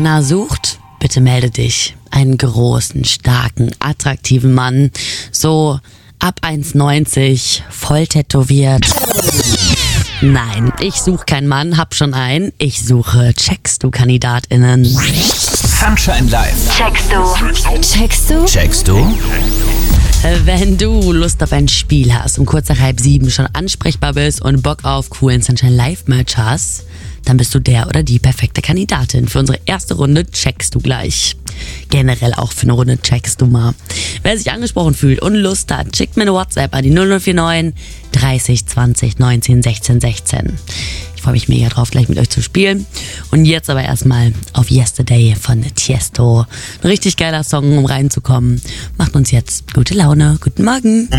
Partner sucht, bitte melde dich. Einen großen, starken, attraktiven Mann. So ab 1,90, voll tätowiert. Nein, ich suche keinen Mann, hab schon einen. Ich suche Checkst-du-KandidatInnen. Sunshine Live. Checkst du? Checkst du? Checkst du? Wenn du Lust auf ein Spiel hast, um kurz nach 6:30 schon ansprechbar bist und Bock auf coolen Sunshine Live Merch hast, dann bist du der oder die perfekte Kandidatin. Für unsere erste Runde checkst du gleich. Generell auch für eine Runde checkst du mal. Wer sich angesprochen fühlt und Lust hat, schickt mir eine WhatsApp an die 0049 30 20 19 16 16. Ich freue mich mega drauf, gleich mit euch zu spielen. Und jetzt aber erstmal auf Yesterday von Tiesto. Ein richtig geiler Song, um reinzukommen. Macht uns jetzt gute Laune. Guten Morgen.